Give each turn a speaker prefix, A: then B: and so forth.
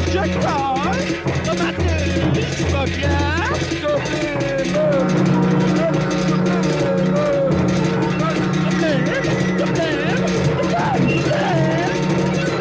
A: Je crois, dans ma tête, je vois bien.